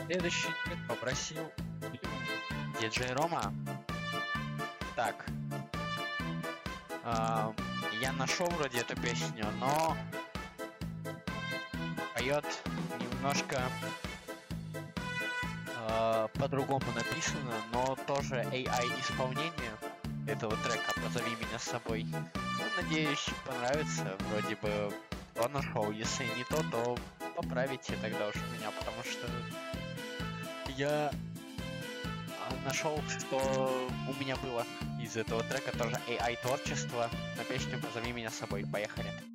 Следующий трек попросил диджей Рома. Так, я нашел вроде эту песню, но поет немножко по-другому написано, но тоже AI исполнение этого трека «Позови меня с собой». Ну, надеюсь, понравится. Вроде бы то нашел. Если не то, то поправите тогда уж меня, потому что я нашел, что у меня было из этого трека тоже AI творчество на песню «Позови меня с собой». Поехали.